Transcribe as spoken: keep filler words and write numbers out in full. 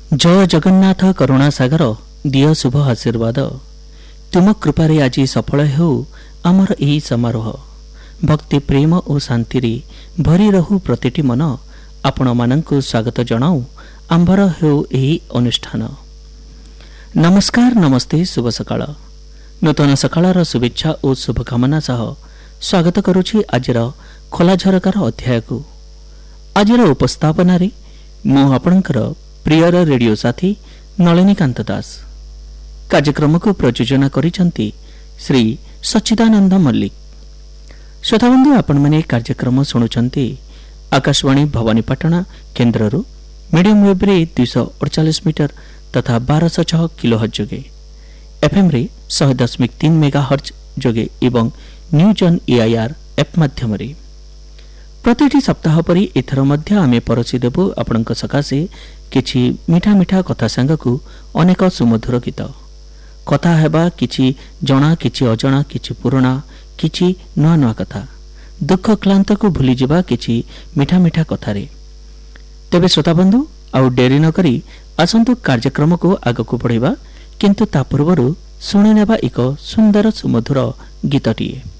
जय जगन्नाथ करुणा सागर दिय शुभ आशीर्वाद तुम कृपारे आज सफल हो आमर यही समारोह भक्ति प्रेम और शांति भरी रहू प्रतिटी मन आपण मानंकु स्वागत जनाऊ आंभर हो यही अनुष्ठान। नमस्कार नमस्ते शुभ सकाळ नूतन सकाळर शुभेच्छा और शुभकामना सह स्वागत करुछि आजिर खोला झरकार अध्याय को। आजिर उपस्थापन मु आपणकर प्रियर रेडियो साथी नलिनीकांत दास। कार्यक्रम को प्रयोजना करिसंती श्री सच्चिदानंद मल्लिक। श्रोताबंधु आपण माने कार्यक्रम शुणुचंती आकाशवाणी भवानीपाटना केन्द्ररू मीडियम वेब रे दुईश अड़चाश मीटर तथा बारश छह किलो हर्ज जोगे एफएम रे सौ दशमिक तीन मेगा हर्ज जोगे एवं न्यूज ऑन एआईआर एप माध्यम रे प्रतिटी सप्ताह परी एथर मध्य आमे परसी देबु आपणक सकाशे किछि मिठा मिठा कथा सांगकु अनेक सुमधुर गीत कथा हेबा किछि जणा किछि अजणा किछि पुराणा किछि नुआ नुआ कथा दुख क्लांत को भूली जिबा किछि मिठा मिठा कथारे। तेबे श्रोता बंधु आउ डेरी न करी आसंतु कार्यक्रम को आगकु बढ़ाइबा किंतु ता पूर्वरु सुनि नेबा एक सुंदर सुमधुर गीतटिए।